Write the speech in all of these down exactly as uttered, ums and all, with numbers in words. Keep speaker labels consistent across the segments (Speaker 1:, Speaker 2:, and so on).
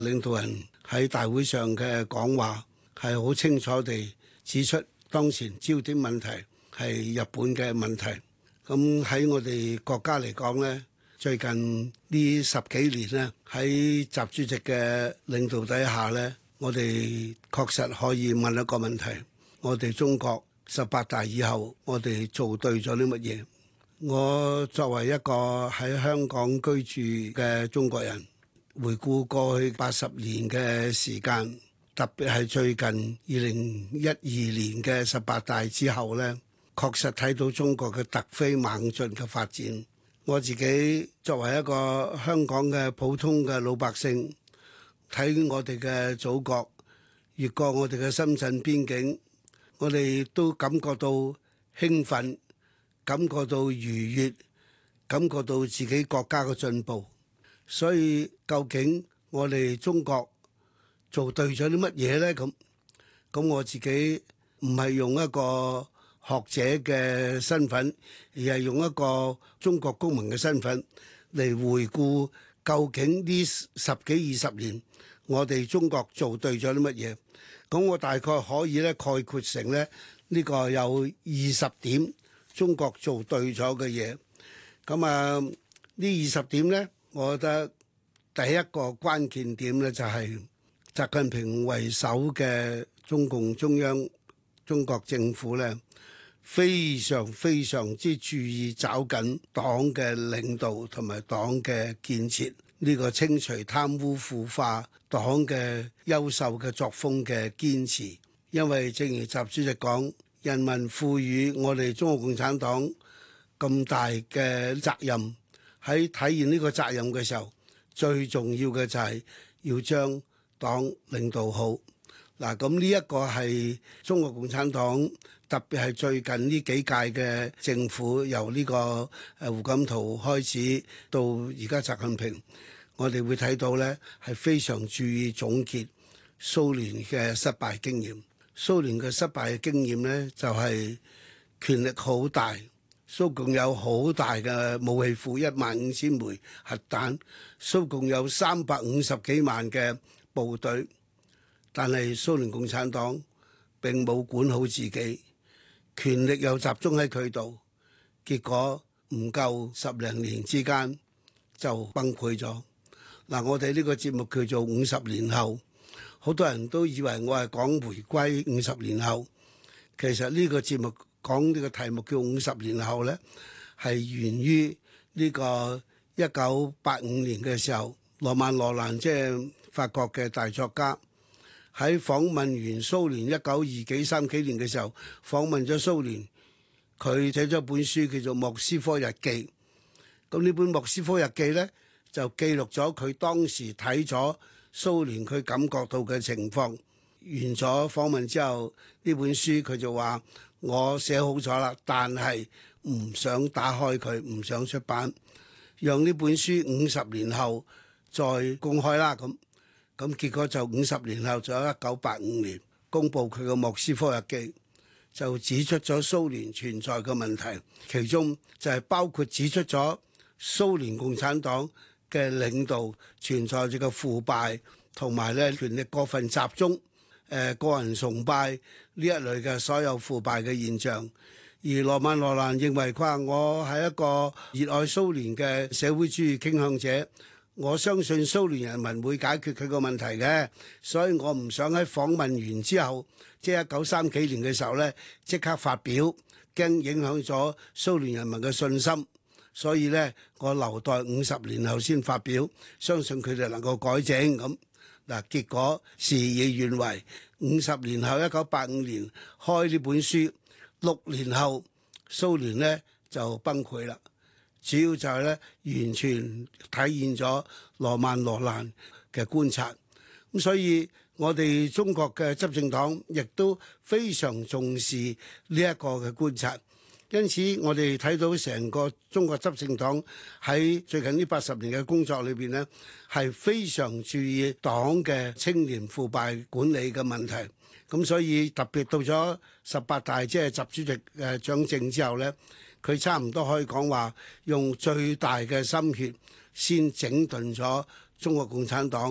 Speaker 1: 領導人喺大會上嘅講話係好清楚地指出，當前焦點問題係日本嘅問題。咁喺我哋國家嚟講呢，最近呢十幾年呢，喺習主席嘅領導底下呢，我哋確實可以問一個問題：我哋中國十八大以後，我哋做對咗啲乜嘢？我作為一個喺香港居住嘅中國人，回顧過去八十年嘅時間，特別係最近二零一二年嘅十八大之後呢，確實睇到中國嘅突飛猛進嘅發展。我自己作為一個香港嘅普通嘅老百姓，睇我哋嘅祖國越過我哋嘅深圳邊境，我哋都感覺到興奮，感覺到愉悅，感覺到自己國家嘅進步。所以究竟我哋中國做對咗啲乜嘢呢？咁咁我自己唔係用一個學者嘅身份，而係用一個中國公民嘅身份嚟回顧究竟呢十幾二十年我哋中國做對咗啲乜嘢。咁我大概可以咧概括成咧呢個有二十點中國做對咗嘅嘢。咁啊呢二十點呢，我覺得第一個關鍵點呢，就係習近平為首嘅中共中央中國政府呢，非常非常之注意抓緊黨嘅領導同埋黨嘅建設，呢個清除貪污腐化，黨嘅優秀嘅作風嘅堅持。因為正如習主席講，人民賦予我哋中國共產黨咁大嘅責任，喺體現呢個責任嘅時候，最重要嘅就係要將黨領導好。嗱，咁呢一個係中國共產黨，特別係最近呢幾屆嘅政府，由呢個誒胡錦濤開始到而家習近平，我哋會睇到呢係非常注意總結蘇聯嘅失敗經驗。蘇聯嘅失敗嘅經驗呢，就係權力好大，蘇共有好大嘅武器庫，一萬五千枚核彈，蘇共有三百五十幾萬嘅部隊，但係蘇聯共產黨並冇管好自己，權力又集中喺佢度，結果唔夠十零年之間就崩潰咗。嗱，我哋呢個節目叫做五十年後，好多人都以為我係講回歸五十年後，其實呢個節目講呢個題目叫五十年後呢，係源於呢個一九八五年嘅時候，羅曼羅蘭即係法國嘅大作家，喺訪問完蘇聯一九二幾三幾年嘅時候，訪問咗蘇聯，佢寫咗本書叫做《莫斯科日記》。咁呢本《莫斯科日記》呢，就記錄咗佢當時睇咗蘇聯佢感覺到嘅情況。完咗訪問之後，呢本書佢就話：我寫好咗啦，但係唔想打開佢，唔想出版，讓呢本書五十年後再公開啦。咁咁結果就五十年後，就喺一九八五年公佈佢嘅《莫斯科日記》，就指出咗蘇聯存在嘅問題，其中就係包括指出咗蘇聯共產黨嘅領導存在住個腐敗，同埋咧權力過分集中，誒、呃、個人崇拜呢一類嘅所有腐敗嘅現象。而羅曼羅蘭認為佢話：我係一個熱愛蘇聯嘅社會主義傾向者，我相信蘇聯人民會解決佢個問題嘅，所以我唔想喺訪問完之後，即係一九三幾年嘅時候呢，即刻發表，驚影響咗蘇聯人民嘅信心。所以呢，我留待五十年後先發表，相信佢哋能夠改正咁。嗱，結果事與願違，五十年後一九八五年開呢本書，六年後蘇聯呢就崩潰啦。主要就係咧，完全體現咗羅曼羅蘭嘅觀察。咁所以我哋中國嘅執政黨亦都非常重視呢一個嘅觀察。因此我哋睇到成個中國執政黨喺最近呢八十年嘅工作裏邊呢，係非常注意黨嘅青年腐敗管理嘅問題。咁所以特別到咗十八大，即係習主席誒掌政之後呢，佢差唔多可以講話用最大嘅心血先整頓咗中國共產黨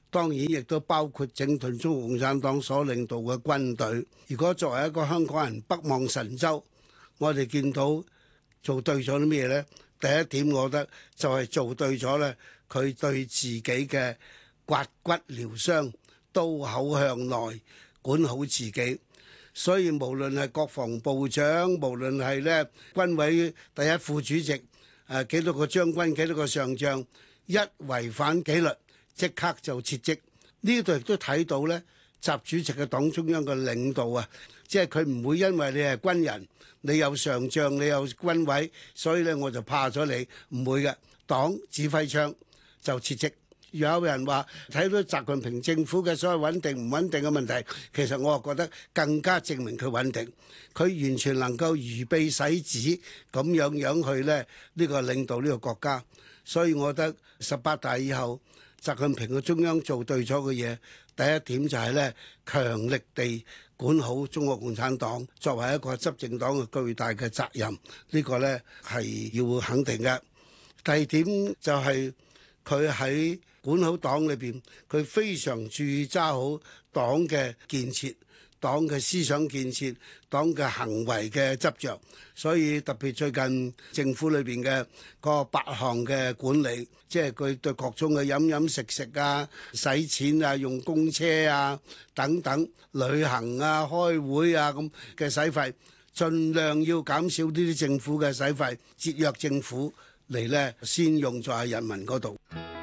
Speaker 1: 當然亦都包括整頓中國共產黨所領導嘅軍隊。如果作為一個香港人北望神州，我哋見到做對咗啲咩呢？第一點，我覺得就係做對咗呢，佢對自己嘅刮骨療傷、刀口向內，管好自己。所以無論係國防部長，無論係呢軍委第一副主席，誒幾多個將軍、幾多個上將，一違反紀律，即刻就撤職。呢度亦都睇到呢，習主席嘅黨中央嘅領導啊，即係佢唔會因為你係軍人，你有上將，你有軍委，所以咧我就怕咗你，唔會嘅。黨指揮槍就撤職。有人話睇到習近平政府嘅所謂穩定唔穩定嘅問題，其實我覺得更加證明佢穩定，佢完全能夠如臂使指咁樣樣去咧呢個領導呢個國家。所以我覺得十八大以後，習近平嘅中央做對咗嘅嘢，第一點就係咧強力地管好中國共產黨作為一個執政黨嘅巨大嘅責任，呢個咧係要肯定嘅。第二點就係佢喺管好黨裏邊，佢非常注意揸好黨嘅建設、黨嘅思想建設、黨嘅行為嘅執着。所以特別最近政府裏邊嘅嗰八項嘅管理，即係佢對各種嘅飲飲食食啊、使錢啊、用公車啊等等、旅行啊、開會啊咁嘅使費，盡量要減少呢啲政府嘅使費，節約政府嚟咧先用在人民嗰度。